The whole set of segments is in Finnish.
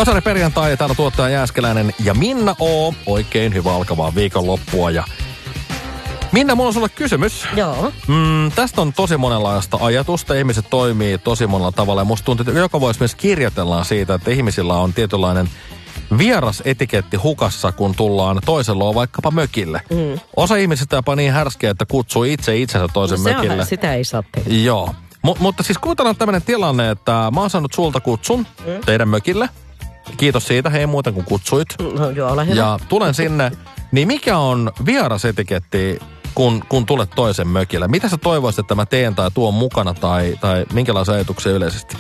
Kasari perjantai ja täällä tuottaja Jääskeläinen ja Minna O. Oikein hyvä alkavaa viikonloppua. Ja Minna, mulla on sulle kysymys. Joo. Tästä on tosi monenlaista ajatusta. Ihmiset toimii tosi monella tavalla. Ja musta tuntuu, että joka voisi myös kirjoitellaan siitä, että ihmisillä on tietynlainen vieras etiketti hukassa, kun tullaan toisella vaikkapa mökille. Osa ihmisistä jopa niin härskeä, että kutsuu itse itsensä toisen mökille. Sitä ei saa tehdä. Joo. Mutta siis kuvitellaan tämmöinen tilanne, että mä oon saanut sulta kutsun teidän mökille. Kiitos siitä, hei muuten kun kutsuit. No joo, ole hyvä. Ja tulen sinne. Niin mikä on vieras etiketti, kun tulet toisen mökille? Mitä sä toivoisit, että mä teen tai tuon mukana tai minkälaisia ajatuksia yleisesti?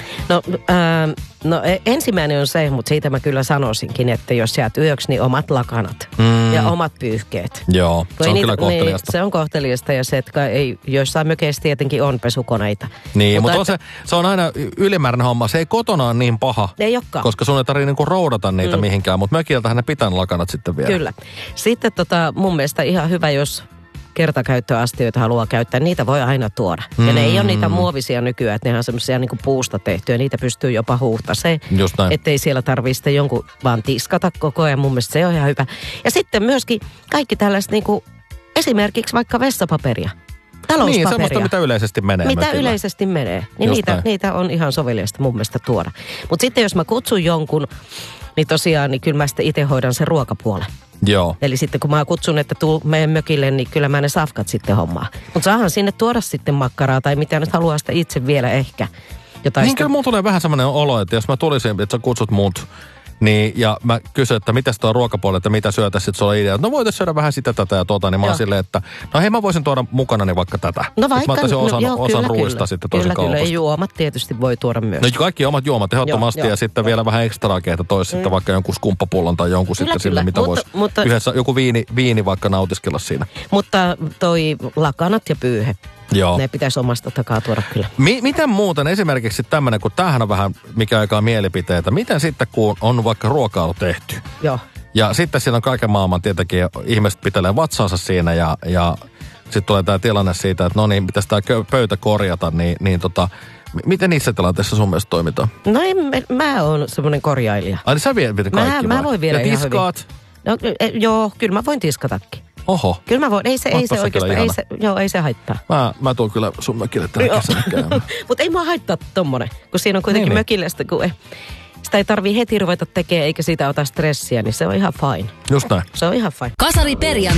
No ensimmäinen on se, mutta siitä mä kyllä sanoisinkin, että jos jäät yöksi, niin omat lakanat ja omat pyyhkeet. Joo, se on kyllä kohteliasta. Niin, se on kohteliasta ja se, että joissain mökeissä tietenkin on pesukoneita. Niin, mutta se on aina ylimääräinen homma. Se ei kotona ole niin paha. Ei olekaan. Koska sun ei tarvitse niinku roudata niitä mihinkään, mutta mökiltähän ne pitää lakanat sitten vielä. Kyllä. Sitten mun mielestä ihan hyvä, jos kertakäyttöastioita haluaa käyttää, niitä voi aina tuoda. Ja ne ei ole niitä muovisia nykyään, että ne on semmoisia niin kuin puusta tehtyjä. Niitä pystyy jopa huuhtaseen. Just näin. Ettei siellä tarvitse sitten jonkun vaan tiskata koko ajan. Mun mielestä se on ihan hyvä. Ja sitten myöskin kaikki tällaiset niin kuin esimerkiksi vaikka vessapaperia. Talouspaperia. Niin, semmoista, mitä yleisesti menee. Mitä yleisesti menee. Niin niitä on ihan sovellista mun mielestä tuoda. Mutta sitten jos mä kutsun jonkun, niin tosiaan, niin kyllä mä sitten itse hoidan sen ruokapuolen. Joo. Eli sitten kun mä kutsun, että tuu meidän mökille, niin kyllä mä ne safkat sitten hommaa. Mutta saahan sinne tuoda sitten makkaraa tai mitä nyt haluaa sitä itse vielä ehkä. Niin kyllä mulla tulee vähän semmoinen olo, että jos mä tulisin, että sä kutsut mut, niin, ja mä kysyn, että mitäs tuo ruokapuoli, että mitä syötäisiin, sitten sulla on idea, että no voitaisiin syödä vähän sitä, tätä ja niin mä oon silleen, että no hei mä voisin tuoda mukanani vaikka tätä. No vaikka. Mä ottaisin osan ruuista sitten toisin kaupasta. Kyllä, juomat tietysti voi tuoda myös. No kaikki omat juomat ehdottomasti ja sitten vielä vähän ekstraakin, että tois sitten vaikka jonkun skumppapullon tai jonkun sitten sille, mitä voisi yhdessä joku viini vaikka nautiskella siinä. Mutta toi lakanat ja pyyhe. Joo. Ne pitäisi omasta takaa tuoda kyllä. Miten muuten esimerkiksi tämmöinen, kun tämähän on vähän mikä aikaa mielipiteitä, miten sitten kun on vaikka ruokailu tehty? Joo. Ja sitten siinä on kaiken maailman tietenkin, ihmiset pitelee vatsaansa siinä ja sitten tulee tämä tilanne siitä, että no niin, pitäisi tämä pöytä korjata, niin miten niissä tilanteissa sun mielestä toimitaan? No mä oon semmoinen korjailija. Ai niin sä viedät kaikki Mä voin viedä ihan tiskaat? No, joo, kyllä mä voin tiskatakin. Oho. Kyllä mä voin, ei se oikeastaan, ei se haittaa. Mä tuun kyllä sun mökille tänä kesänä käymään. Mutta ei mua haittaa tommonen, kun siinä on kuitenkin mökille sitä, kun sitä ei tarvii heti ruveta tekemään eikä siitä ota stressiä, niin se on ihan fine. Just näin. Se on ihan fine. Kasari perjantai.